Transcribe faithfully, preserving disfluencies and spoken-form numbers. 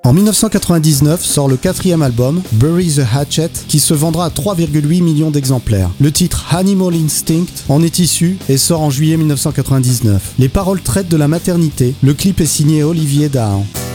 En dix-neuf cent quatre-vingt-dix-neuf sort le quatrième album, Bury the Hatchet, qui se vendra à trois virgule huit millions d'exemplaires. Le titre Animal Instinct en est issu et sort en juillet dix-neuf cent quatre-vingt-dix-neuf. Les paroles traitent de la maternité. Le clip est signé Olivier Dahan.